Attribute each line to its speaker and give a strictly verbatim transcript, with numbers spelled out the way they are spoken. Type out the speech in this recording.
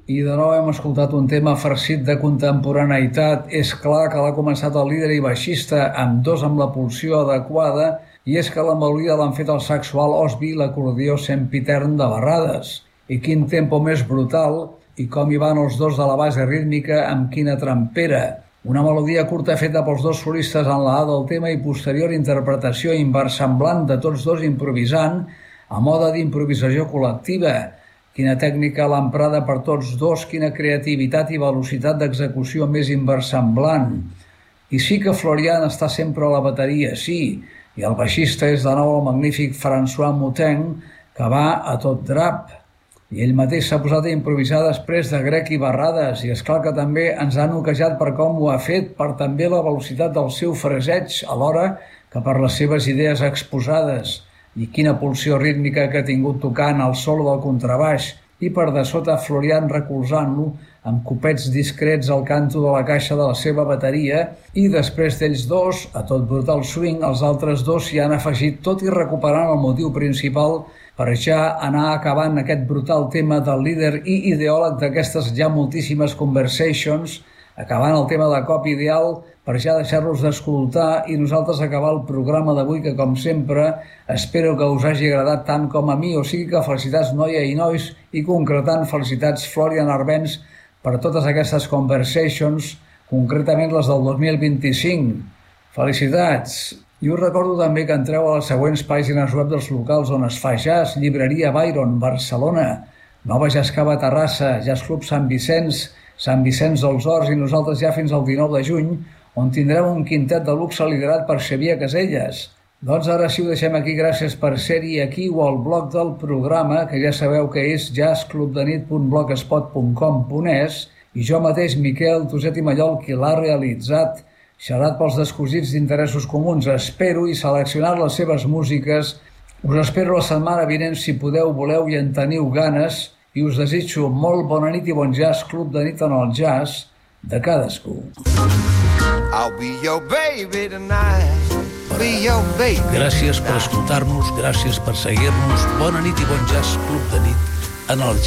Speaker 1: I de nou hem escoltat un tema farcit de contemporaneïtat. És clar que l'ha començat el líder i baixista, amb dos amb la pulsió adequada, i és que la melodia l'han fet el sexual Osby i l'acordió sempitern de Barrades. I quin tempo més brutal, i com hi van els dos de la base rítmica amb quina trampera. Una melodia curta feta pels dos solistes en la A del tema i posterior interpretació inversemblant de tots dos improvisant a mode d'improvisació col·lectiva. Quina tècnica l'emprada per tots dos, quina creativitat i velocitat d'execució més inversemblant. I sí que Florian està sempre a la bateria, sí, i el baixista és de nou el magnífic François Moutin, que va a tot drap. I ell mateix s'ha posat a improvisar després de Grec i Barrades, i esclar que també ens ha noquejat per com ho ha fet, per també la velocitat del seu fraseig, alhora que per les seves idees exposades. I quina pulsió rítmica que ha tingut tocant el solo del contrabaix, i per de sota Florian recolzant-lo amb copets discrets al canto de la caixa de la seva bateria, i després d'ells dos, a tot brutal swing, els altres dos s'hi han afegit, tot i recuperant el motiu principal per ja anar acabant aquest brutal tema del líder i ideòleg d'aquestes ja moltíssimes Conversations, acabant el tema de cop ideal per ja deixar-los d'escoltar i nosaltres acabar el programa d'avui, que com sempre espero que us hagi agradat tant com a mi, o sigui que felicitats noia i nois, i concretant felicitats Florian Arbenz per totes aquestes Conversations, concretament les del dos mil vint-i-cinc. Felicitats! I us recordo també que entreu a les següents pàgines web dels locals on es fa jazz: Llibreria Byron, Barcelona, Nova Jazz Cava, Terrassa, Jazz Club Sant Vicenç, Sant Vicenç dels Horts, i nosaltres ja fins al dinou de juny, on tindrem un quintet de luxe liderat per Xavier Caselles. Doncs ara sí ho deixem aquí, gràcies per ser-hi aquí o al blog del programa, que ja sabeu que és jazz club de nit punt blogspot punt com punt es, i jo mateix, Miquel Tuset i Mallol, qui l'ha realitzat, xerrat pels descosits d'interessos comuns. Espero i seleccionar les seves músiques. Us espero la setmana vinent, si podeu, voleu i en teniu ganes, i us desitjo molt bona nit i bon jazz club de nit en el jazz de cadascú.
Speaker 2: I'll be your baby tonight. Be your baby.
Speaker 1: Gràcies per escoltar-nos, gràcies per seguir-nos. Bona nit i bon jazz club de nit en el jazz.